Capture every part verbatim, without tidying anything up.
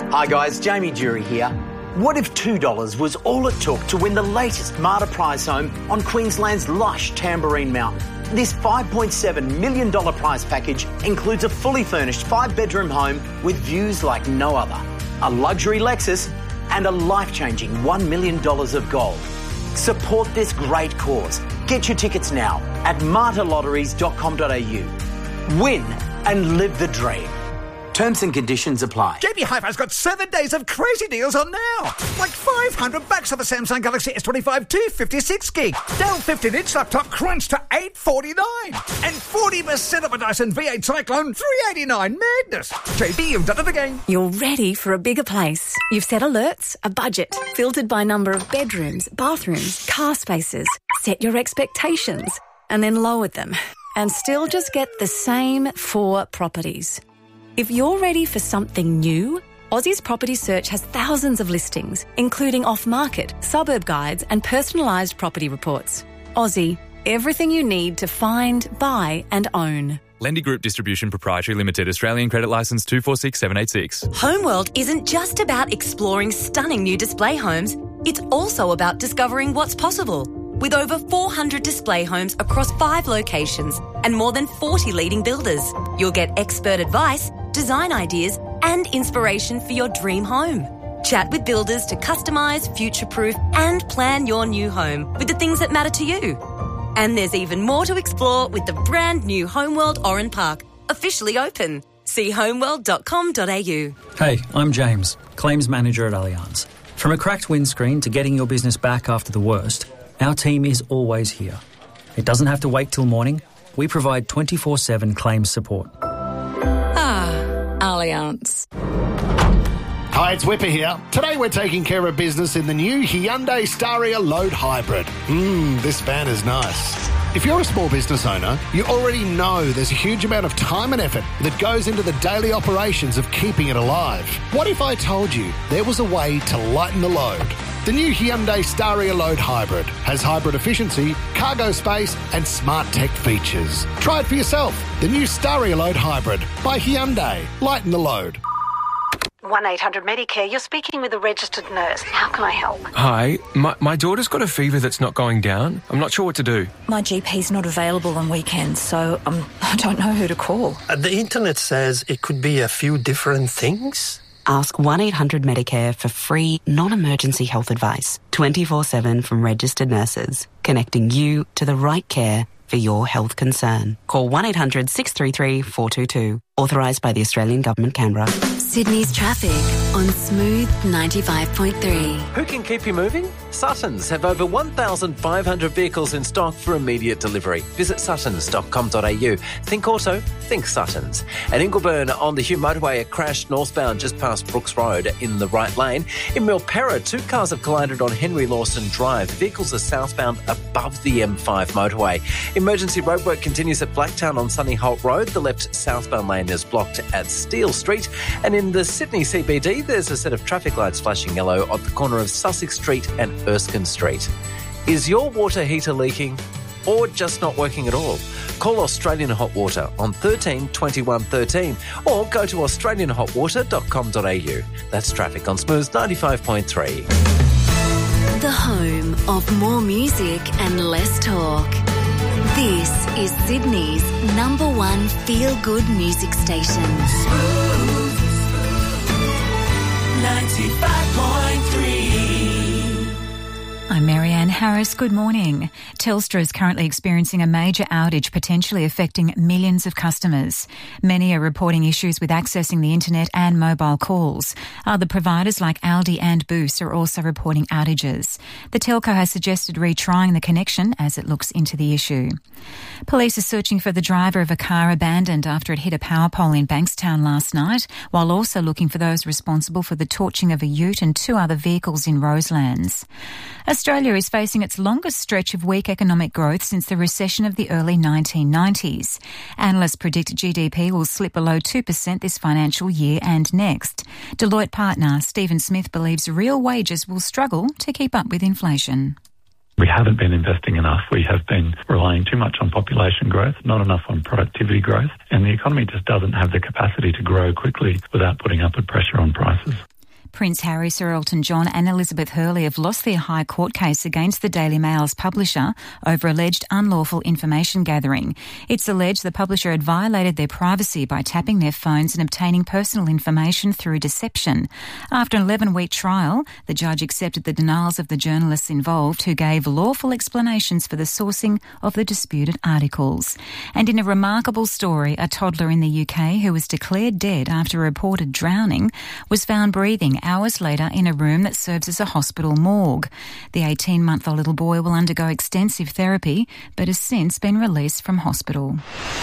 Hi guys, Jamie Jury here. What if two dollars was all it took to win the latest Marta prize home on Queensland's lush Tamborine Mountain? This five point seven million dollars prize package includes a fully furnished five-bedroom home with views like no other, a luxury Lexus and a life-changing one million dollars of gold. Support this great cause. Get your tickets now at marta lotteries dot com dot a u. Win and live the dream. Terms and conditions apply. J B Hi-Fi's got seven days of crazy deals on now. Like five hundred bucks off a Samsung Galaxy S twenty-five two fifty-six gig. Dell fifteen inch laptop crunch to eight forty-nine. And forty percent off a Dyson V eight Cyclone three eighty-nine. Madness. J B, you've done it again. You're ready for a bigger place. You've set alerts, a budget, filtered by number of bedrooms, bathrooms, car spaces. Set your expectations and then lowered them. And still just get the same four properties. If you're ready for something new, Aussie's Property Search has thousands of listings, including off-market, suburb guides and personalised property reports. Aussie, everything you need to find, buy and own. Lendy Group Distribution Proprietary Limited, Australian Credit Licence two four six seven eight six. Homeworld isn't just about exploring stunning new display homes, it's also about discovering what's possible. With over four hundred display homes across five locations and more than forty leading builders, you'll get expert advice, design ideas and inspiration for your dream home. Chat with builders to customise, future-proof and plan your new home with the things that matter to you. And there's even more to explore with the brand new Homeworld Oran Park, officially open. See homeworld dot com dot a u. Hey, I'm James, Claims Manager at Allianz. From a cracked windscreen to getting your business back after the worst, our team is always here. It doesn't have to wait till morning. We provide twenty-four seven claims support. Ah, Allianz. Hi, it's Whipper here. Today we're taking care of business in the new Hyundai Staria Load Hybrid. Mmm, this van is nice. If you're a small business owner, you already know there's a huge amount of time and effort that goes into the daily operations of keeping it alive. What if I told you there was a way to lighten the load? The new Hyundai Staria Load Hybrid has hybrid efficiency, cargo space and smart tech features. Try it for yourself. The new Staria Load Hybrid by Hyundai. Lighten the load. one eight hundred Medicare, you're speaking with a registered nurse. How can I help? Hi, my, my daughter's got a fever that's not going down. I'm not sure what to do. My G P's not available on weekends, so um, I don't know who to call. Uh, the internet says it could be a few different things. Ask one eight hundred Medicare for free, non-emergency health advice. twenty-four seven from registered nurses, connecting you to the right care for your health concern. Call one eight hundred six three three four two two. Authorised by the Australian Government, Canberra. Sydney's traffic on Smooth ninety-five point three. Who can keep you moving? Suttons have over one thousand five hundred vehicles in stock for immediate delivery. Visit suttons dot com dot a u. Think auto, think Suttons. At Ingleburn on the Hume Motorway, a crash northbound just past Brooks Road in the right lane. In Milperra, two cars have collided on Henry Lawson Drive. Vehicles are southbound above the M five motorway. Emergency roadwork continues at Blacktown on Sunny Holt Road. The left southbound lane is blocked at Steele Street. And in the Sydney C B D, there's a set of traffic lights flashing yellow at the corner of Sussex Street and Erskine Street. Is your water heater leaking or just not working at all? Call Australian Hot Water on thirteen twenty-one thirteen or go to australian hot water dot com dot a u. That's traffic on Smooth ninety-five point three. The home of more music and less talk. This is Sydney's number one feel-good music station. Smooth ninety-five point three. I'm Marianne Harris. Good morning. Telstra is currently experiencing a major outage potentially affecting millions of customers. Many are reporting issues with accessing the internet and mobile calls. Other providers like Aldi and Boost are also reporting outages. The telco has suggested retrying the connection as it looks into the issue. Police are searching for the driver of a car abandoned after it hit a power pole in Bankstown last night, while also looking for those responsible for the torching of a ute and two other vehicles in Roselands. Australia is facing its longest stretch of weak economic growth since the recession of the early nineteen nineties. Analysts predict G D P will slip below two percent this financial year and next. Deloitte partner Stephen Smith believes real wages will struggle to keep up with inflation. We haven't been investing enough. We have been relying too much on population growth, not enough on productivity growth, and the economy just doesn't have the capacity to grow quickly without putting upward pressure on prices. Prince Harry, Sir Elton John and Elizabeth Hurley have lost their High Court case against the Daily Mail's publisher over alleged unlawful information gathering. It's alleged the publisher had violated their privacy by tapping their phones and obtaining personal information through deception. After an eleven-week trial, the judge accepted the denials of the journalists involved, who gave lawful explanations for the sourcing of the disputed articles. And in a remarkable story, a toddler in the U K who was declared dead after a reported drowning was found breathing hours later in a room that serves as a hospital morgue. The eighteen-month-old little boy will undergo extensive therapy but has since been released from hospital.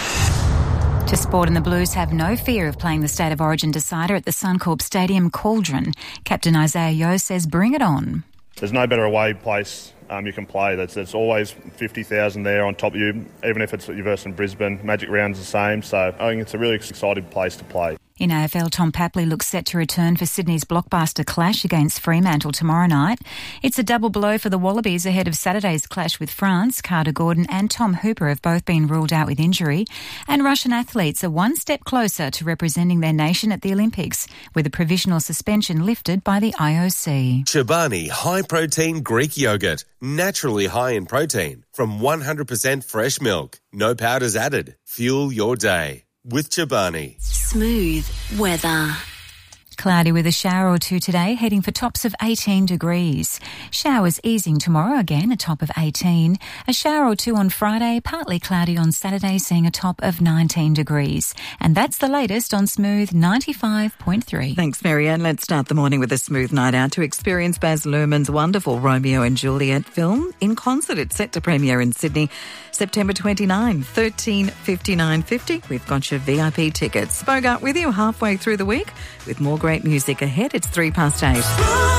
To sport, and the Blues have no fear of playing the State of Origin decider at the Suncorp Stadium Cauldron. Captain Isaiah Yeo says bring it on. There's no better away place um, you can play. That's There's always fifty thousand there on top of you, even if it's versus Brisbane. Magic Round's the same, so I think it's a really exciting place to play. In A F L, Tom Papley looks set to return for Sydney's blockbuster clash against Fremantle tomorrow night. It's a double blow for the Wallabies ahead of Saturday's clash with France. Carter Gordon and Tom Hooper have both been ruled out with injury. And Russian athletes are one step closer to representing their nation at the Olympics, with a provisional suspension lifted by the I O C. Chobani high-protein Greek yogurt, naturally high in protein, from one hundred percent fresh milk. No powders added. Fuel your day with Chobani. Smooth weather. Cloudy with a shower or two today, heading for tops of eighteen degrees. Showers easing tomorrow, again a top of eighteen. A shower or two on Friday, partly cloudy on Saturday, seeing a top of nineteen degrees. And that's the latest on Smooth ninety-five point three. Thanks, Marianne. Let's start the morning with a smooth night out to experience Baz Luhrmann's wonderful Romeo and Juliet film in concert. It's set to premiere in Sydney September twenty-ninth, thirteen fifty-nine fifty. We've got your V I P tickets. Bogart with you halfway through the week with more great music ahead. It's three past eight.